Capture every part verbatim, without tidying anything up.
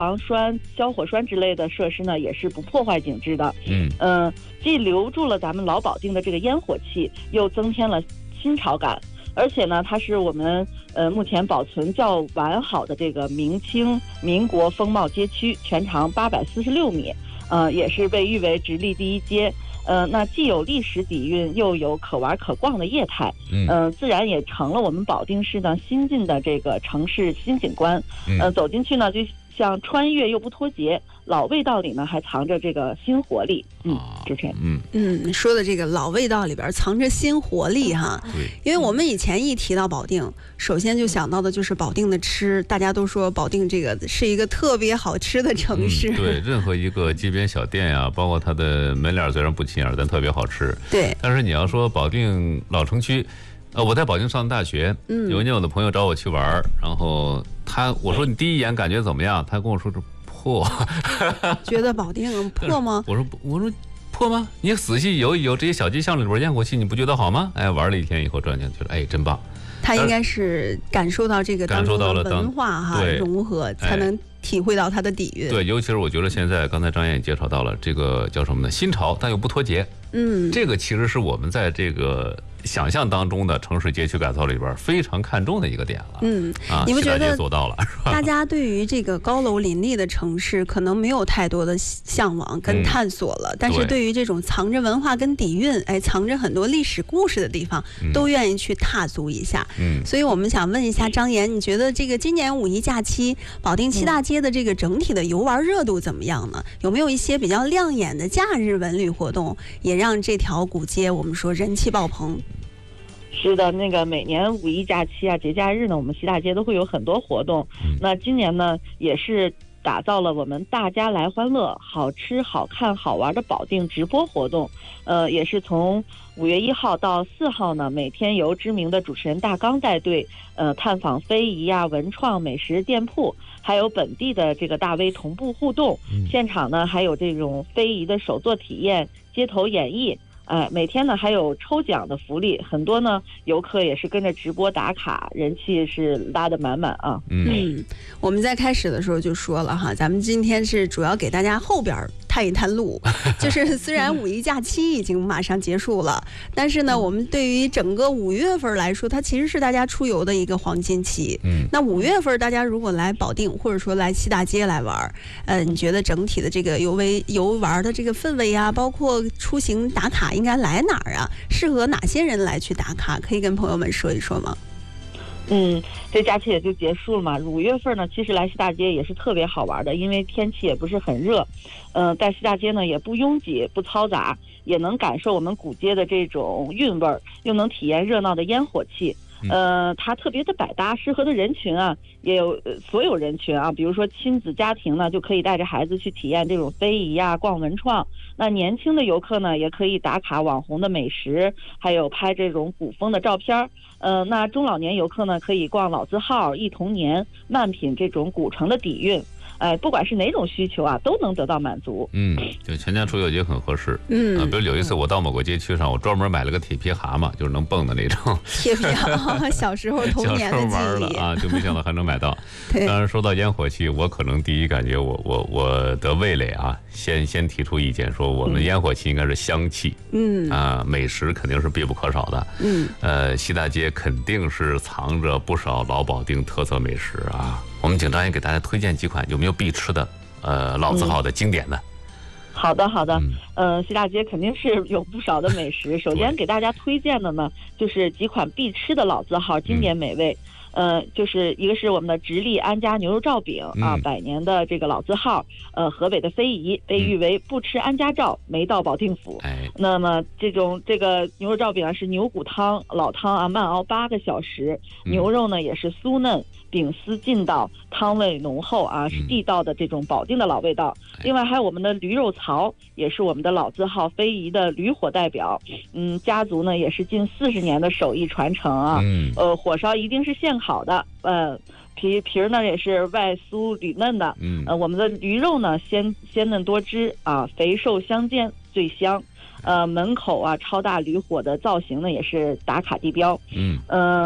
防栓、消火栓之类的设施呢，也是不破坏景致的。 嗯嗯、呃，既留住了咱们老保定的这个烟火气，又增添了新潮感。而且呢，它是我们呃目前保存较完好的这个明清民国风貌街区，全长八百四十六米，呃，也是被誉为直隶第一街。呃，那既有历史底蕴，又有可玩可逛的业态，嗯、呃，自然也成了我们保定市呢新晋的这个城市新景观。呃，走进去呢，就像穿越又不脱节，老味道里呢还藏着这个新活力。嗯，主持人， 嗯嗯，说的这个老味道里边藏着新活力哈。对，因为我们以前一提到保定，首先就想到的就是保定的吃，大家都说保定这个是一个特别好吃的城市。 嗯、对，任何一个街边小店呀、啊，包括它的门脸虽然不起眼，但特别好吃。 对， 但是你要说保定老城区。呃，我在保定上大学，嗯，有一年我的朋友找我去玩，然后他我说你第一眼感觉怎么样？他跟我说这破， 觉得保定破吗？ 我说我说破吗？你仔细游一游这些小街巷里边烟火气，你不觉得好吗？哎，玩了一天以后转进去了，哎，真棒。 他应该是感受到这个当中的文化哈融合，才能体会到它的底蕴。 对，尤其是我觉得现在刚才张燕也介绍到了这个叫什么呢？新潮，但又不脱节。嗯，这个其实是我们在这个想象当中的城市街区改造里边非常看重的一个点了。 嗯， 啊， 你们觉得做到了是吧？ 大家对于这个高楼林立的城市可能没有太多的向往跟探索了，嗯、但是对于这种藏着文化跟底蕴，哎，藏着很多历史故事的地方，嗯、都愿意去踏足一下。嗯，所以我们想问一下张岩，你觉得这个今年五一假期保定七大街的这个整体的游玩热度怎么样呢？有没有一些比较亮眼的假日文旅活动，也让这条古街我们说人气爆棚？ 是的，那个每年五一假期啊、节假日呢，我们西大街都会有很多活动。嗯、那今年呢，也是打造了我们大家来欢乐、好吃、好看、好玩的保定直播活动。呃，也是从五月一号到四号呢，每天由知名的主持人大刚带队，呃，探访非遗啊、文创、美食店铺，还有本地的这个大 V 同步互动。嗯、现场呢，还有这种非遗的手作体验、街头演绎。哎，每天呢还有抽奖的福利，很多呢游客也是跟着直播打卡，人气是拉得满满啊。 嗯，我们在开始的时候就说了哈，咱们今天是主要给大家后边探一探路，就是虽然五一假期已经马上结束了，但是呢，我们对于整个五月份来说，它其实是大家出游的一个黄金期。嗯，那五月份大家如果来保定，或者说来西大街来玩，呃，你觉得整体的这个游为游玩的这个氛围啊，包括出行打卡应该来哪儿啊？适合哪些人来去打卡？可以跟朋友们说一说吗？ 嗯，这假期也就结束了嘛。五月份呢，其实来西大街也是特别好玩的，因为天气也不是很热，嗯、呃，在西大街呢也不拥挤不嘈杂，也能感受我们古街的这种韵味儿，又能体验热闹的烟火气。呃，它特别的百搭，适合的人群啊，也有、呃、所有人群啊，比如说亲子家庭呢，就可以带着孩子去体验这种非遗啊，逛文创。那年轻的游客呢，也可以打卡网红的美食，还有拍这种古风的照片。呃，那中老年游客呢，可以逛老字号、忆童年，慢品这种古城的底蕴。哎，不管是哪种需求啊，都能得到满足。 嗯，就全家出游也很合适。嗯、啊，比如有一次我到某个街区上，我专门买了个铁皮蛤蟆，就是能蹦的那种。 铁皮蛤蟆，小时候童年的记忆。 小时候玩了啊，就没想到还能买到。当然说到烟火气，我可能第一感觉我我我的味蕾啊，先先提出意见，说我们烟火气应该是香气。嗯啊，美食肯定是必不可少的。嗯，呃，西大街肯定是藏着不少老保定特色美食啊。我们请张也给大家推荐几款有没有必吃的，呃，老字号的经典的。嗯、 好的，好的，嗯、呃，西大街肯定是有不少的美食。首先给大家推荐的呢，就是几款必吃的老字号经典美味。嗯呃，就是一个是我们的直隶安家牛肉罩饼啊，嗯、百年的这个老字号。呃，河北的非遗被誉为不吃安家罩没到保定府。哎，那么这种这个牛肉罩饼啊是牛骨汤老汤啊，慢熬八个小时，牛肉呢也是酥嫩，饼丝劲道，汤味浓厚啊，是地道的这种保定的老味道。嗯、另外还有我们的驴肉槽，也是我们的老字号非遗的驴火代表。嗯，家族呢也是近四十年的手艺传承啊。嗯，呃，火烧一定是现烤的，呃，皮皮儿呢也是外酥里嫩的。嗯，呃，我们的驴肉呢鲜鲜嫩多汁啊，肥瘦相间最香。呃，门口啊超大驴火的造型呢也是打卡地标。嗯，呃，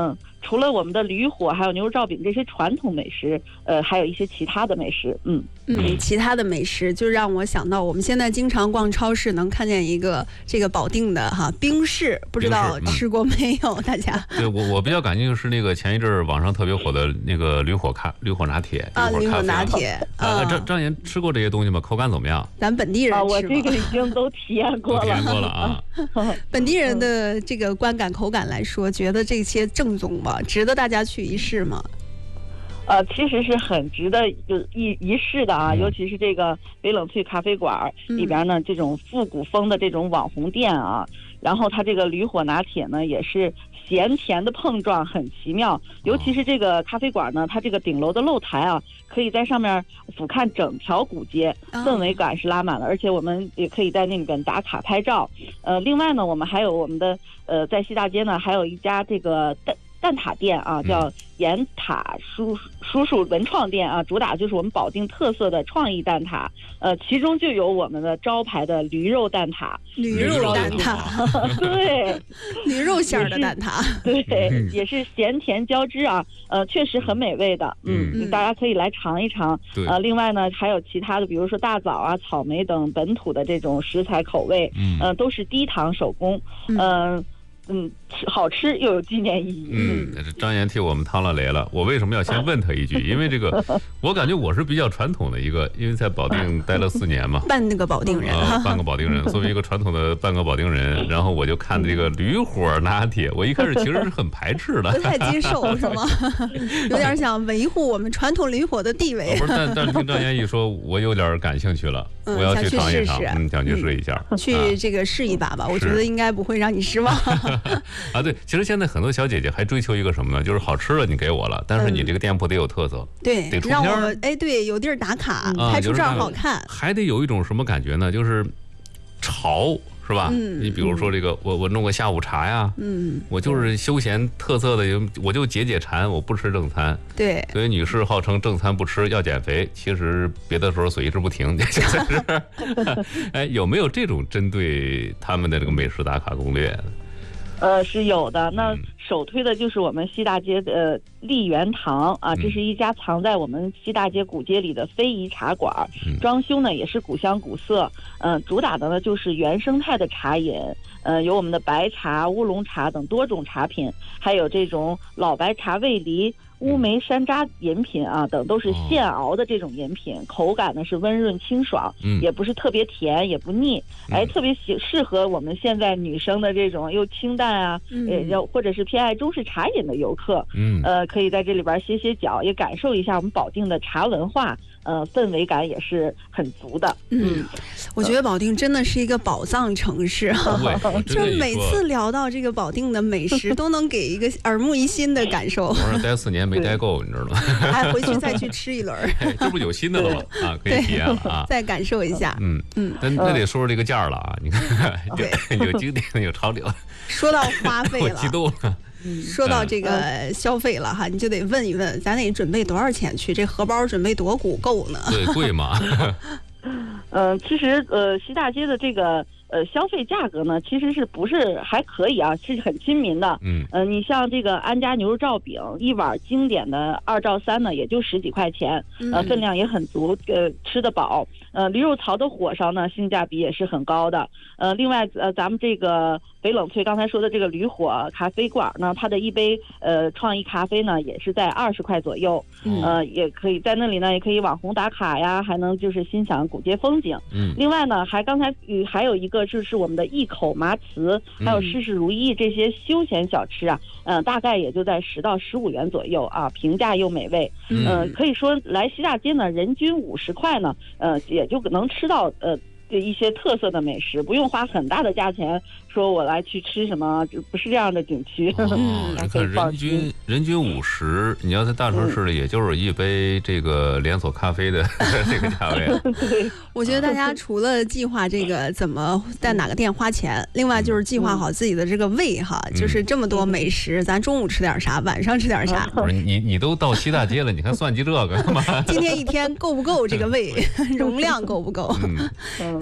除了我们的驴火还有牛肉罩饼这些传统美食，呃，还有一些其他的美食。嗯嗯，其他的美食就让我想到，我们现在经常逛超市能看见一个这个保定的哈冰室，不知道吃过没有？大家？ 对我我比较感兴趣是那个前一阵网上特别火的那个驴火咖驴火拿铁啊，驴火拿铁啊，张张岩吃过这些东西吗？口感怎么样？ 咱本地人吃、啊、 我这个已经都体验过了， 体验过了啊。 本地人的这个观感口感来说，觉得这些正宗吗？值得大家去一试吗？ 呃，其实是很值得就一一试的啊，尤其是这个北冷萃咖啡馆里边呢，这种复古风的这种网红店啊，然后它这个驴火拿铁呢，也是咸甜的碰撞，很奇妙。尤其是这个咖啡馆呢，它这个顶楼的露台啊，可以在上面俯瞰整条古街，氛围感是拉满了，而且我们也可以在那里边打卡拍照。呃，另外呢，我们还有我们的呃，在西大街呢，还有一家这个蛋蛋挞店啊，叫盐塔叔叔叔文创店啊，主打就是我们保定特色的创意蛋挞，呃，其中就有我们的招牌的驴肉蛋挞。 驴肉蛋挞， 对， 驴肉馅儿的蛋挞， 对，也是咸甜交织啊，呃，确实很美味的，嗯，嗯大家可以来尝一尝。呃，另外呢，还有其他的，比如说大枣啊、草莓等本土的这种食材口味，嗯，呃，都是低糖手工，嗯、呃。嗯，好吃又有纪念意义。 嗯，张岩替我们趟了雷了。我为什么要先问他一句？因为这个，我感觉我是比较传统的一个，因为在保定待了四年嘛， 半个保定人， 啊，半个保定人。作为一个传统的半个保定人，然后我就看这个驴火拿铁，我一开始其实是很排斥的， 不太接受是吗？有点想维护我们传统驴火的地位。 不是，但但是听张岩一说，我有点感兴趣了， 嗯、 我要去尝一尝， 嗯，想去试一下， 嗯、去这个试一把吧。我觉得应该不会让你失望。 啊，对，其实现在很多小姐姐还追求一个什么呢？就是好吃的你给我了，但是你这个店铺得有特色，嗯、 对， 得出让我哎，对，有地儿打卡， 啊、 拍出照好看， 就是、还得有一种什么感觉呢？就是潮。是吧？嗯，你比如说这个，嗯、我我弄个下午茶呀，嗯，我就是休闲特色的，我就解解馋，我不吃正餐。 对， 所以女士号称正餐不吃要减肥，其实别的时候嘴一直不停。哎，有没有这种针对他们的这个美食打卡攻略？ 呃，是有的。那首推的就是我们西大街的丽园堂啊，这是一家藏在我们西大街古街里的非遗茶馆，嗯、装修呢也是古香古色。嗯、呃，主打的呢就是原生态的茶饮，呃，有我们的白茶、乌龙茶等多种茶品，还有这种老白茶味梨。乌梅山楂饮品啊，等都是现熬的这种饮品，哦、口感呢是温润清爽，嗯、也不是特别甜，也不腻，嗯、哎，特别喜适合我们现在女生的这种又清淡啊，嗯、呃，或者是偏爱中式茶饮的游客，嗯，呃，可以在这里边歇歇脚，也感受一下我们保定的茶文化。呃，氛围感也是很足的。 嗯，我觉得保定真的是一个宝藏城市哈、啊，就是每次聊到这个保定的美食，都能给一个耳目一新的感受。 我说待四年没待够，你知道吗？ 还回去再去吃一轮， 这不有新的了吗？啊，可以体验了啊， 再感受一下。 嗯嗯，那那得说说这个价了啊，你看，有经典有潮流。 说到花费了， 我激动了。 说到这个消费了哈，你就得问一问，咱得准备多少钱去？这荷包准备多鼓够呢？ 对，贵吗？ 呃，其实呃，西大街的这个呃消费价格呢，其实是不是还可以啊？是很亲民的。嗯。呃，你像这个安家牛肉罩饼，一碗经典的二照三呢，也就十几块钱，呃，分量也很足，呃，吃得饱。呃，驴肉槽的火烧呢，性价比也是很高的。呃，另外呃，咱们这个北冷萃刚才说的这个驴火咖啡馆呢，它的一杯呃创意咖啡呢，也是在二十块左右。嗯。呃，也可以在那里呢，也可以网红打卡呀，还能就是欣赏古街风景。嗯。另外呢，还刚才嗯还有一个就是我们的一口麻糍，还有事事如意这些休闲小吃啊，嗯、呃，大概也就在十到十五元左右啊，平价又美味。嗯、呃，可以说来西大街呢，人均五十块呢，呃，也就能吃到呃。一些特色的美食，不用花很大的价钱，说我来去吃什么，不是这样的景区。 哦，你看人均人均五十，你要在大城市里，也就是一杯这个连锁咖啡的这个价位。 对， 我觉得大家除了计划这个怎么在哪个店花钱，另外就是计划好自己的这个胃哈，嗯、就是这么多美食，咱中午吃点啥，晚上吃点啥。 不是你你都到西大街了，你还算计这个干嘛？ 今天一天够不够这个胃容量够不够？嗯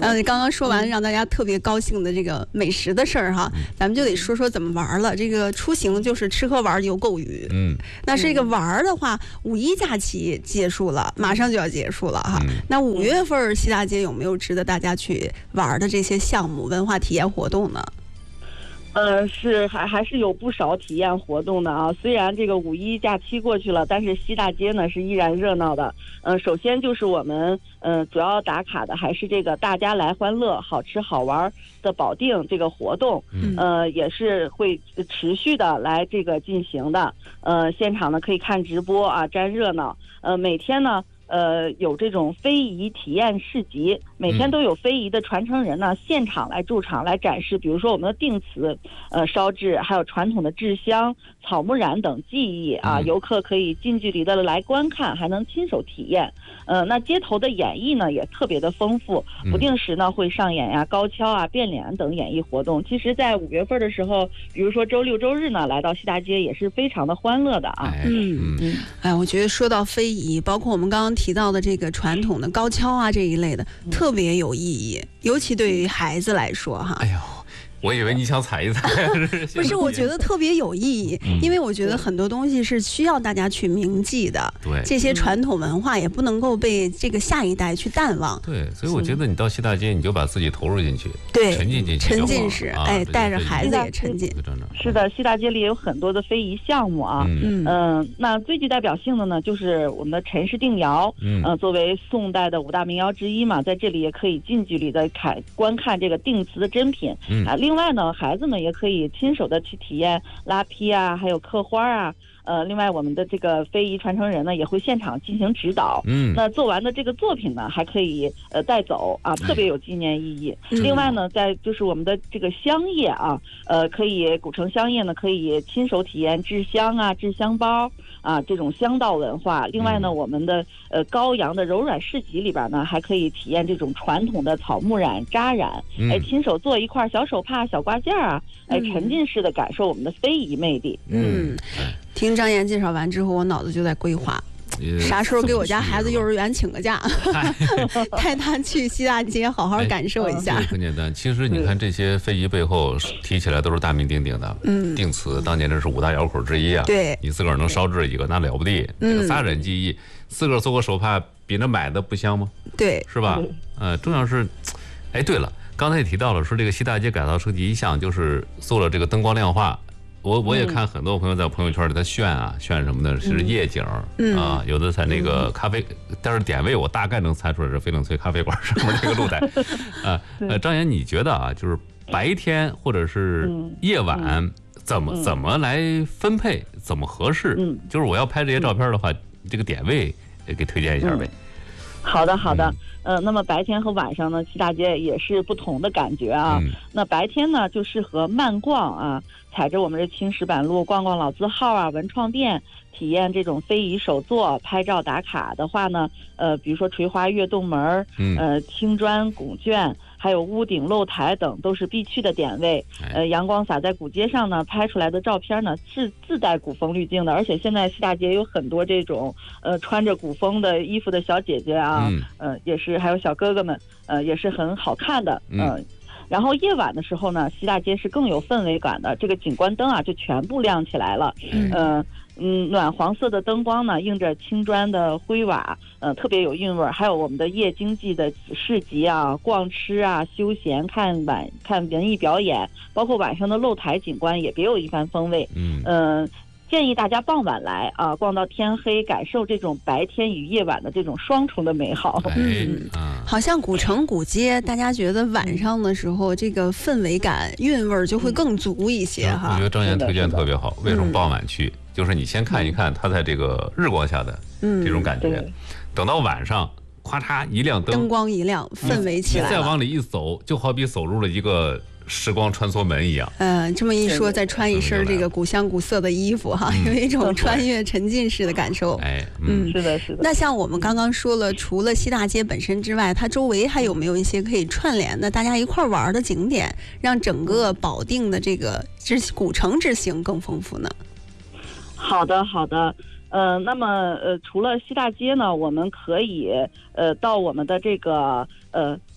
嗯，刚刚说完让大家特别高兴的这个美食的事儿哈，咱们就得说说怎么玩了。这个出行就是吃喝玩游购娱，嗯，那这个玩的话，五一假期结束了，马上就要结束了哈。嗯、那五月份西大街有没有值得大家去玩的这些项目、文化体验活动呢？ 呃，是还还是有不少体验活动的啊。虽然这个五一假期过去了，但是西大街呢是依然热闹的。呃，首先就是我们呃主要打卡的还是这个大家来欢乐、好吃好玩的保定这个活动，呃，也是会持续的来这个进行的。呃，现场呢可以看直播啊，沾热闹。呃，每天呢。呃，有这种非遗体验市集，每天都有非遗的传承人呢，现场来驻场来展示，比如说我们的定瓷、呃烧制，还有传统的制香、草木染等技艺啊，游客可以近距离的来观看，还能亲手体验。呃，那街头的演绎呢也特别的丰富，不定时呢会上演呀高跷啊、变脸等演绎活动。其实，在五月份的时候，比如说周六周日呢，来到西大街也是非常的欢乐的啊。 嗯嗯，哎，我觉得说到非遗，包括我们刚刚提到的这个传统的高跷啊这一类的，特别有意义，尤其对于孩子来说哈。 哎呦，我以为你想踩一踩。 不是，我觉得特别有意义，嗯、因为我觉得很多东西是需要大家去铭记的。对，这些传统文化也不能够被这个下一代去淡忘。 对，所以我觉得你到西大街，你就把自己投入进去， 对， 沉浸进去， 沉浸式，啊、哎，带着孩子也沉浸。 是的，西大街里也有很多的非遗项目啊。嗯嗯、呃，那最具代表性的呢，就是我们的陈氏定窑。嗯，呃，作为宋代的五大名窑之一嘛，在这里也可以近距离的看观看这个定瓷的珍品。嗯啊，另外呢，孩子们也可以亲手的去体验拉坯啊，还有刻花啊。呃，另外我们的这个非遗传承人呢，也会现场进行指导。嗯，那做完的这个作品呢，还可以呃带走啊，特别有纪念意义。嗯、另外呢，在就是我们的这个香叶啊，呃，可以古城香叶呢，可以亲手体验制香啊、制香包啊这种香道文化。另外呢，我们的呃高阳的柔软市集里边呢，还可以体验这种传统的草木染、扎染，嗯、哎，亲手做一块小手帕、小挂件啊，哎，沉浸式的感受我们的非遗魅力。嗯。 嗯，听张岩介绍完之后，我脑子就在规划，啥时候给我家孩子幼儿园请个假，带他去西大街好好感受一下。 很简单，其实你看这些非遗背后提起来都是大名鼎鼎的。嗯，定瓷当年这是五大窑口之一啊。对，你自个儿能烧制一个，那了不地。这个扎染技艺，自个儿做个手帕，比那买的不香吗？ 对， 是吧？呃，重要是，哎，对了，刚才也提到了，说这个西大街改造设计一项就是做了这个灯光亮化。我我也看很多朋友在朋友圈里他炫啊炫什么的，是夜景、嗯、啊，有的在那个咖啡，嗯、但是点位我大概能猜出来是翡冷翠咖啡馆上面这个露台。啊呃，张岩，你觉得啊，就是白天或者是夜晚，嗯、怎么、嗯、怎么来分配，怎么合适？嗯，就是我要拍这些照片的话，嗯、这个点位给推荐一下呗。嗯好的，好的，嗯、呃，那么白天和晚上呢，西大街也是不同的感觉啊。嗯、那白天呢，就适合慢逛啊，踩着我们这青石板路逛逛老字号啊、文创店，体验这种非遗手作，拍照打卡的话呢，呃，比如说垂花跃动门，嗯、呃，青砖拱券。还有屋顶露台等都是必去的点位，呃，阳光洒在古街上呢，拍出来的照片呢是自带古风滤镜的，而且现在西大街有很多这种呃穿着古风的衣服的小姐姐啊，嗯、呃，也是还有小哥哥们，呃，也是很好看的，嗯、呃。然后夜晚的时候呢，西大街是更有氛围感的，这个景观灯啊就全部亮起来了，嗯。呃嗯，暖黄色的灯光呢，映着青砖的灰瓦，呃，特别有韵味儿。还有我们的夜经济的市集啊、逛吃啊、休闲、看晚看文艺表演，包括晚上的露台景观也别有一番风味。嗯，呃，建议大家傍晚来啊，逛到天黑，感受这种白天与夜晚的这种双重的美好。 嗯，好像古城古街，大家觉得晚上的时候，这个氛围感、韵味就会更足一些哈。 我觉得张岩推荐特别好，为什么傍晚去？就是你先看一看它在这个日光下的这种感觉，嗯、等到晚上，咔嚓一亮灯， 灯光一亮，氛围起来了， 再往里一走，就好比走入了一个时光穿梭门一样。 嗯、呃，这么一说，再穿一身这个古香古色的衣服哈，嗯、有一种穿越沉浸式的感受。 哎， 嗯，是的，是的。 那像我们刚刚说了，除了西大街本身之外，它周围还有没有一些可以串联的，大家一块玩的景点，让整个保定的这个之古城之行更丰富呢？ 好的，好的，呃，那么呃，除了西大街呢，我们可以呃到我们的这个呃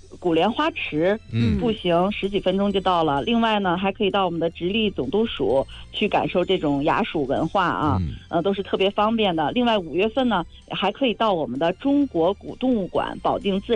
古莲花池，嗯，步行十几分钟就到了。另外呢，还可以到我们的直隶总督署去感受这种雅蜀文化啊，嗯、呃，都是特别方便的。另外五月份呢，还可以到我们的中国古动物馆保定自然